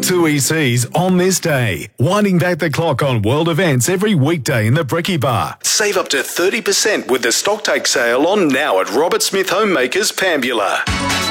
2ECs on this day. Winding back the clock on world events every weekday in the Brekkie Bar. Save up to 30% with the stocktake sale on now at Robert Smith Homemakers, Pambula.